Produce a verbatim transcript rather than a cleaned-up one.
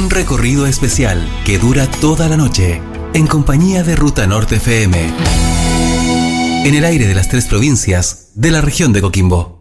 Un recorrido especial que dura toda la noche, en compañía de Ruta Norte F M. En el aire de las tres provincias de la región de Coquimbo.